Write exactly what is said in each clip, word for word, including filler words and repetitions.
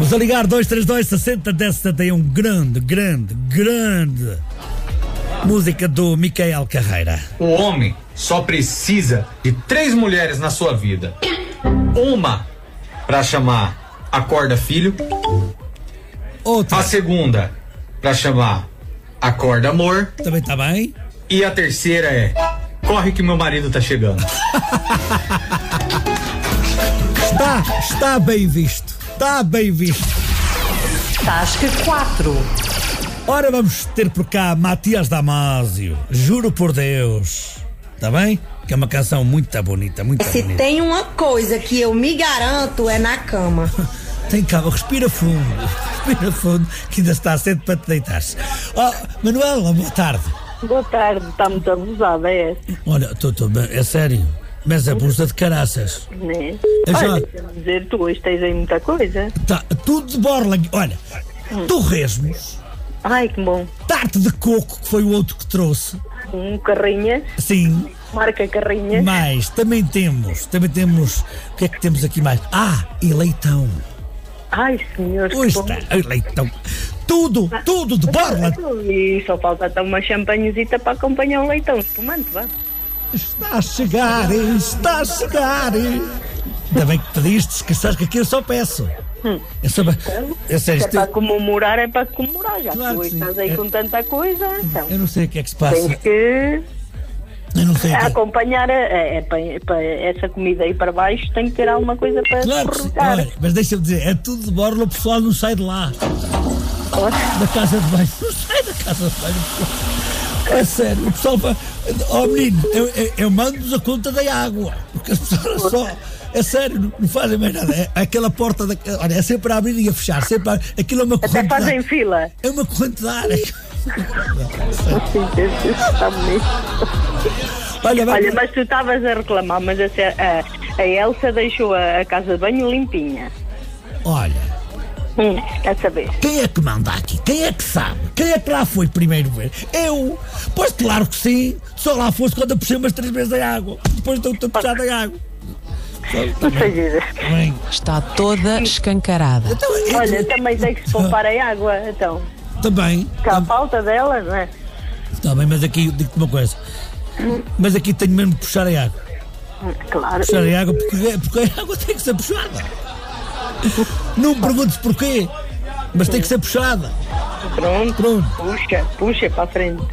Vamos a ligar dois três dois, sessenta, dez, setenta e um. Grande, grande, grande música do Micael Carreira. O homem só precisa de três mulheres na sua vida. Uma pra chamar Acorda Filho. Outra. A segunda pra chamar Acorda Amor. Também tá bem. E a terceira é Corre que meu marido tá chegando. Está, está bem visto. Está bem visto. Tasca quatro. Ora, vamos ter por cá Matias Damasio. Juro por Deus. Está bem? Que é uma canção muito bonita, muito Se bonita. tem uma coisa que eu me garanto é na cama. Tem calma, respira fundo. Respira fundo, que ainda está cedo para te deitares. Oh, Manuela, boa tarde. Boa tarde, está muito abusada, é? Olha, tô, tô, é sério. Mas a bolsa de caraças. Né? Eu já- Olha, deixa-me dizer, tu hoje tens aí muita coisa. Tá, tudo de borla. Olha, torresmos, Ai, que bom. tarte de coco, que foi o outro que trouxe. Um carrinha, Sim, marca carrinha. mais, também temos, também temos, o que é que temos aqui mais? Ah, e leitão. Ai, senhor, que Pois bom. está, ai, leitão. Tudo, tudo de borla. E só falta até uma champanhezita para acompanhar o leitão espumante, vá. Está a chegar, está a chegar. Ainda bem que pediste, que sabes que aqui eu só peço. Eu só, é sério, Se é isto para é- comemorar, é para comemorar. Já Claro tu que hoje sim. estás aí É- com tanta coisa, então. eu não sei o que é que se passa. Tens que Eu não sei o que é. acompanhar a, é, é para, para essa comida aí para baixo, tem que ter alguma coisa para Claro que sim. escorregar. Olha, mas deixa-me dizer, é tudo de borla, o pessoal não sai de lá. Da casa de banho. Não sai da casa de banho. É sério, o pessoal vai. Oh menino, eu, eu, eu mando-vos a conta da água. Porque as pessoas só. É sério, não, não fazem mais nada. É aquela porta da. Olha, é sempre a abrir e a fechar. Sempre a, aquilo é uma Até corrente de fazem ar. fila. É uma corrente de ar. Está bonito. Olha, vai. Olha, mas tu estavas a reclamar, mas a, a, a Elsa deixou a, a casa de banho limpinha. Olha, Hum, quer saber? quem é que manda aqui? Quem é que sabe? Quem é que lá foi primeiro ver? Eu? Pois claro que sim. Só lá fosse quando eu puxei umas três vezes a água. Depois estou-te a puxar a água. Não sei. Bem, Está toda escancarada. então, é- Olha, também tem que se poupar a água, então. Também. Que há falta dela, não é? Está bem, mas aqui digo-te uma coisa. Mas aqui tenho mesmo de puxar a água. Claro. Puxar a água porque, porque a água tem que ser puxada. Não me perguntes porquê, mas tem que ser puxada. Pronto. Pronto. Puxa, puxa para a frente.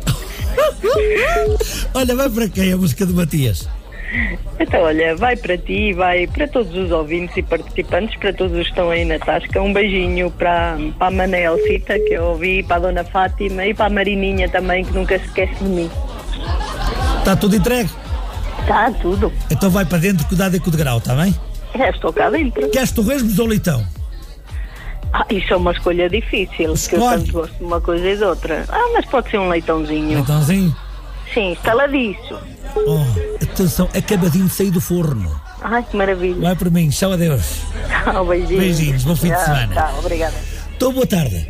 Olha, vai para quem a música do Matias? Então, olha, vai para ti, vai para todos os ouvintes e participantes, para todos os que estão aí na tasca. Um beijinho para, para a Manelcita, que eu ouvi, para a Dona Fátima e para a Marininha também, que nunca se esquece de mim. Está tudo entregue? Está tudo. Então vai para dentro, cuidado aí com o degrau, está bem? É, estou cá dentro. Queres torresmos ou leitão? Ah, isso é uma escolha difícil, porque eu Escolhe. tanto gosto de uma coisa e de outra. Ah, mas pode ser um leitãozinho. Leitãozinho? Sim, estaladiço. Oh, atenção, acabadinho de sair do forno. Ai, que maravilha. Vai por mim, tchau, adeus. Tchau, beijinhos. Beijinhos, bom fim de Tchau, semana. Tchau, obrigada. Então, boa tarde.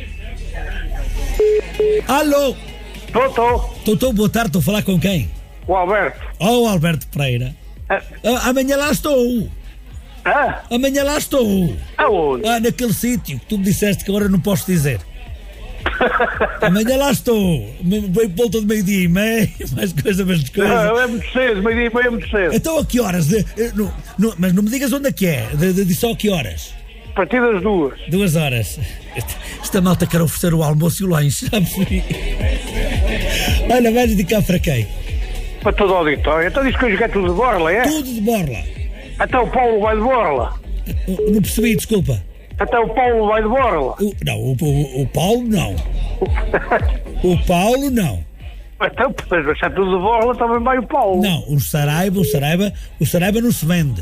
Alô? Tô, tô. Doutor, boa tarde, estou a falar com quem? O Alberto. Oh, Alberto Pereira. Ah, Ah, amanhã lá estou. ah, Amanhã lá estou. aonde? Ah, naquele sítio que tu me disseste que agora não posso dizer. Amanhã lá estou. Bem por volta de meio-dia e meio, mais coisa, menos coisa. Ah, é muito cedo, meio-dia e meio é muito cedo. Então a que horas? De, eh, não, não, mas não me digas onde é que é. De, de, de só a que horas? A partir das duas. Duas horas. Esta, esta malta quer oferecer o almoço e o lanche, sabes? Olha, vais de cá para quem? Para todo o auditório. Então diz que hoje é tudo de borla, é? Tudo de borla. Até o Paulo vai de borla. Uh, Não percebi, desculpa. Até o Paulo vai de borla. O- não, o, o, o Paulo não. O Paulo não. Então, pois, mas se é tudo de borla, também vai o Paulo. Não, o Saraiva, o Saraiva, o Saraiva não se vende.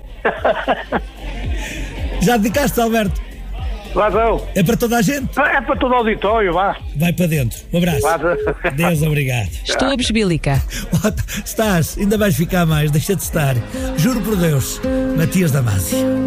Já dedicaste, Alberto? Vá, então. É para toda a gente? É para todo o auditório, vá. Vai para dentro. Um abraço. Vá. Deus, obrigado. Estou a besbílica. Estás, ainda vais ficar mais, deixa de estar. Juro por Deus. Matias Damasio.